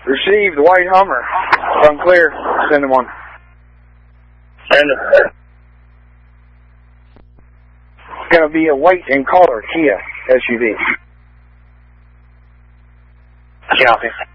Received white Hummer. From clear. Send him one. Send him. It's going to be a white in color Kia SUV. Copy.